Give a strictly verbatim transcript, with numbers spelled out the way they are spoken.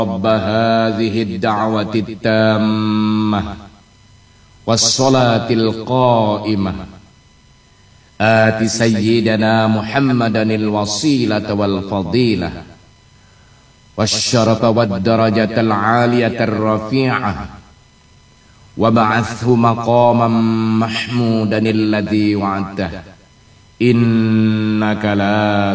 رب هذه الدعوة التامة والصلاة القائمة آت سيدنا محمدا الوسيلة والفضيلة والشرف والدرجة العالية الرفيعة وابعثه مقاما محمودا الذي وعدته إنك لا